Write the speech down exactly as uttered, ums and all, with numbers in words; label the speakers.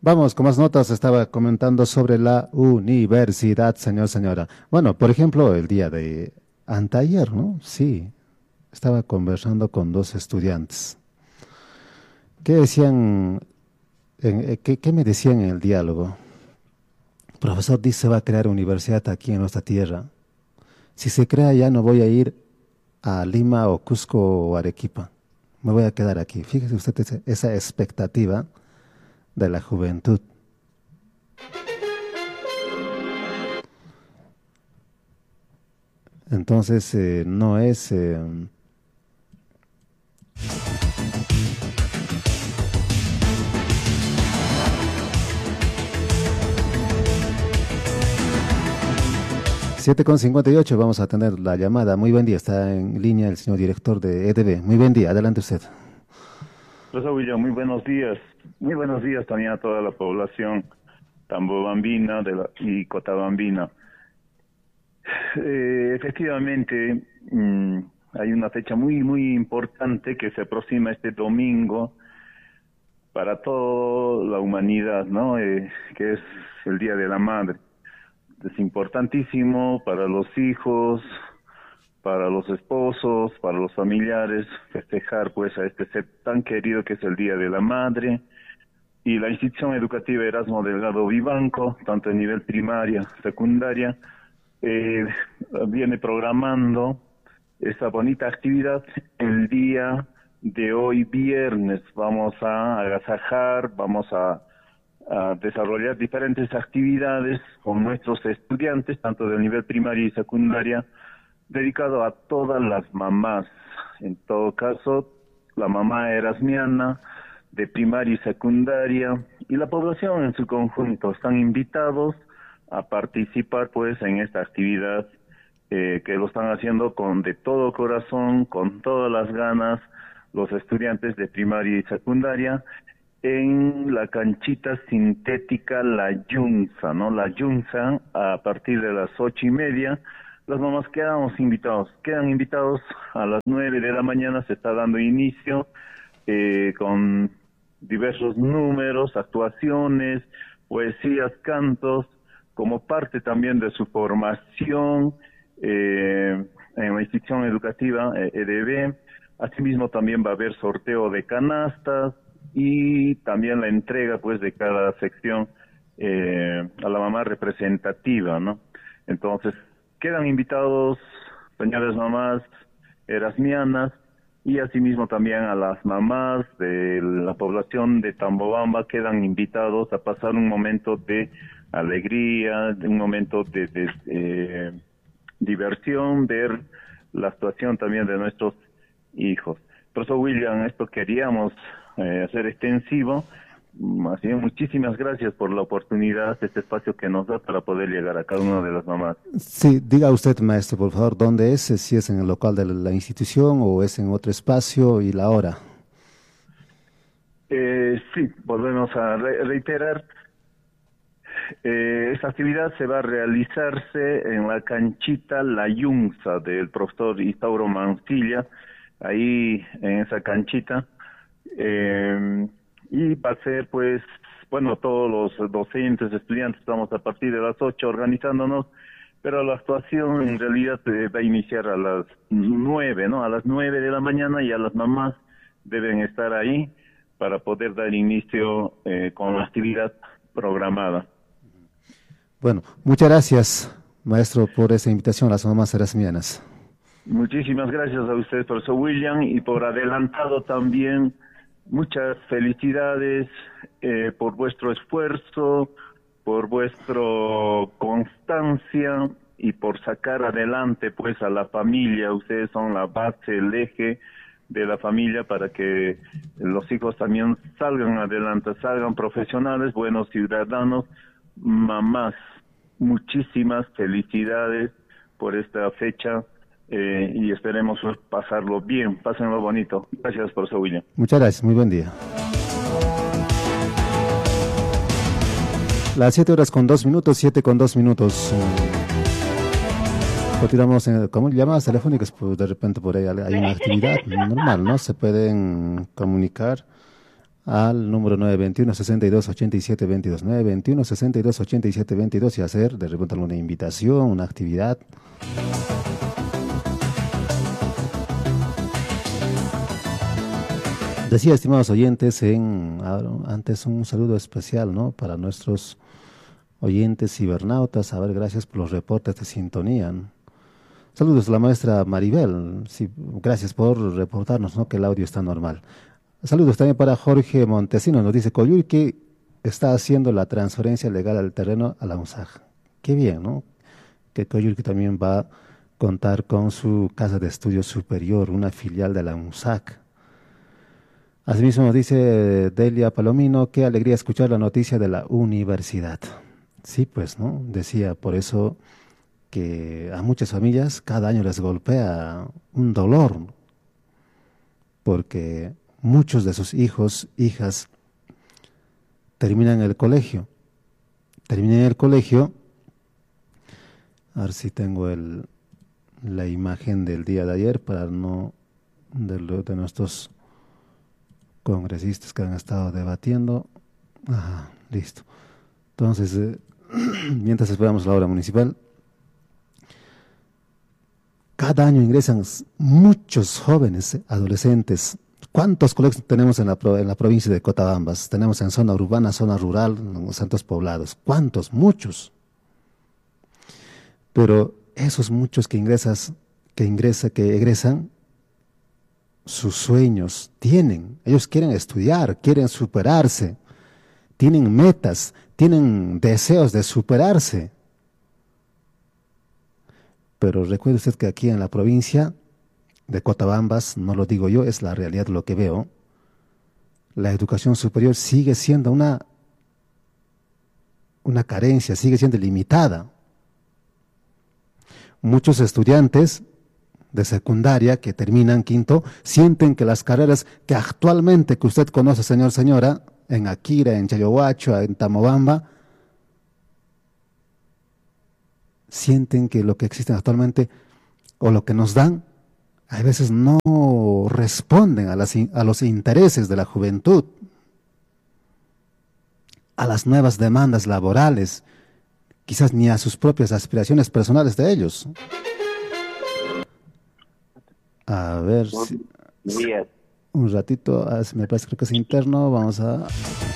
Speaker 1: Vamos, con más notas, estaba comentando sobre la universidad, señor, señora. Bueno, por ejemplo, el día de anteayer, ¿no? Sí, estaba conversando con dos estudiantes. ¿Qué decían, en- eh, qué, qué me decían en el diálogo? Profesor, dice, se va a crear universidad aquí en nuestra tierra. Si se crea, ya no voy a ir a Lima o Cusco o Arequipa. Me voy a quedar aquí. Fíjese usted esa, esa expectativa de la juventud. Entonces, eh, no es... eh, siete con cincuenta y ocho, vamos a tener la llamada. Muy buen día, está en línea el señor director de E D B. Muy buen día, adelante usted.
Speaker 2: Rosa William, muy buenos días. Muy buenos días también a toda la población tambobambina de la, y cotabambina. Eh, efectivamente, mmm, hay una fecha muy, muy importante que se aproxima este domingo para toda la humanidad, ¿no? Eh, que es el Día de la Madre. Es importantísimo para los hijos, para los esposos, para los familiares, festejar pues a este ser tan querido que es el Día de la Madre. Y la institución educativa Erasmo Delgado Vivanco, tanto en nivel primaria, secundaria, eh, viene programando esta bonita actividad el día de hoy viernes. Vamos a agasajar, vamos a, a desarrollar diferentes actividades con nuestros estudiantes, tanto del nivel primaria y secundaria, dedicado a todas las mamás. En todo caso, la mamá erasmiana de primaria y secundaria y la población en su conjunto están invitados a participar pues en esta actividad eh, que lo están haciendo con de todo corazón, con todas las ganas, los estudiantes de primaria y secundaria en la canchita sintética La Yunza, ¿no? La Yunza, a partir de las ocho y media. Las mamás quedamos invitados, quedan invitados a las nueve de la mañana, se está dando inicio eh, con diversos números, actuaciones, poesías, cantos, como parte también de su formación eh, en la institución educativa eh, E D B. Asimismo también va a haber sorteo de canastas y también la entrega pues de cada sección eh, a la mamá representativa, ¿no? Entonces, quedan invitados, señores mamás erasmianas, y asimismo también a las mamás de la población de Tambobamba quedan invitados a pasar un momento de alegría, de un momento de, de eh, diversión, ver la actuación también de nuestros hijos. Profesor William, esto queríamos eh, hacer extensivo. Así que muchísimas gracias por la oportunidad, este espacio que nos da para poder llegar a cada una de las mamás.
Speaker 1: Sí, diga usted, maestro, por favor, ¿dónde es? Si es en el local de la institución o es en otro espacio y la hora.
Speaker 2: Eh, sí, volvemos a re reiterar. Eh, esta actividad se va a realizarse en la canchita La Yunza del profesor Isauro Mancilla, ahí en esa canchita. Eh, y va a ser pues, bueno, todos los docentes, estudiantes, estamos a partir de las ocho organizándonos, pero la actuación en realidad se va a iniciar a las nueve, ¿no? A las nueve de la mañana, y a las mamás deben estar ahí para poder dar inicio eh, con la actividad programada.
Speaker 1: Bueno, muchas gracias, maestro, por esa invitación a las mamás erasmianas.
Speaker 2: Muchísimas gracias a usted, profesor William, y por adelantado también. Muchas felicidades eh, por vuestro esfuerzo, por vuestra constancia y por sacar adelante pues a la familia. Ustedes son la base, el eje de la familia para que los hijos también salgan adelante, salgan profesionales, buenos ciudadanos. Mamás, muchísimas felicidades por esta fecha. Eh, y esperemos pasarlo bien, pásenlo bonito. Gracias, profesor William.
Speaker 1: Muchas gracias, muy buen día. Las siete horas con dos minutos, siete con dos minutos. Continuamos en, como llamadas telefónicas, pues de repente por ahí hay una actividad normal, ¿no? Se pueden comunicar al número nueve dos uno, sesenta y dos, ochenta y siete, veintidós, nueve dos uno, sesenta y dos, ochenta y siete, veintidós y hacer de repente alguna invitación, una actividad. Decía, estimados oyentes, en, antes un saludo especial, ¿no?, para nuestros oyentes cibernautas. A ver, gracias por los reportes de sintonía. Saludos a la maestra Maribel, sí, gracias por reportarnos, ¿no?, que el audio está normal. Saludos también para Jorge Montesino, nos dice Coyhaique está haciendo la transferencia legal al terreno a la UNSAG. Qué bien, ¿no?, que Coyhaique también va a contar con su casa de estudio superior, una filial de la UNSAG. Asimismo nos dice Delia Palomino, qué alegría escuchar la noticia de la universidad. Sí, pues, ¿no? Decía, por eso que a muchas familias cada año les golpea un dolor, porque muchos de sus hijos, hijas, terminan el colegio. Terminan el colegio, a ver si tengo el, la imagen del día de ayer para no, de, de nuestros congresistas que han estado debatiendo. Ajá, listo. Entonces, eh, mientras esperamos la hora municipal, cada año ingresan muchos jóvenes, adolescentes. ¿Cuántos colegios tenemos en la, en la provincia de Cotabambas? Tenemos en zona urbana, zona rural, en los santos poblados. ¿Cuántos? Muchos. Pero esos muchos que ingresas, que ingresa, que egresan, sus sueños tienen, ellos quieren estudiar, quieren superarse, tienen metas, tienen deseos de superarse. Pero recuerde usted que aquí en la provincia de Cotabambas, no lo digo yo, es la realidad lo que veo, la educación superior sigue siendo una, una carencia, sigue siendo limitada. Muchos estudiantes de secundaria que terminan quinto, sienten que las carreras que actualmente que usted conoce, señor, señora, en Akira, en Chayohuacho, en Tamobamba, sienten que lo que existe actualmente o lo que nos dan, a veces no responden a, las, a los intereses de la juventud, a las nuevas demandas laborales, quizás ni a sus propias aspiraciones personales de ellos. A ver, si, un ratito, me parece creo que es interno, vamos a...